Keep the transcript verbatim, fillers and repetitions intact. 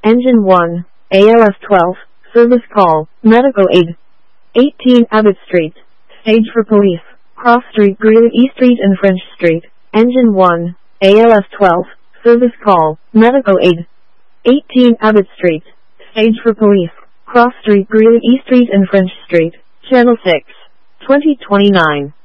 Engine one, A L S twelve, service call, medical aid. eighteen Abbott Street, stage for police, Cross Street, Greeley E Street and French Street. Engine one, A L S twelve, service call, medical aid. eighteen Abbott Street, stage for police, Cross Street, Greeley E Street and French Street. Channel six, twenty twenty-nine.